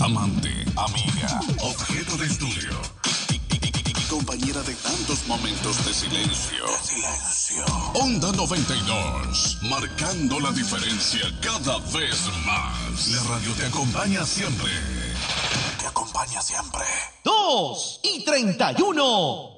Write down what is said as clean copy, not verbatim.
amante, amiga, objeto de estudio y compañera de tantos momentos de silencio. Onda 92, marcando la diferencia cada vez más. La radio te acompaña siempre. Te acompaña siempre. 2:31.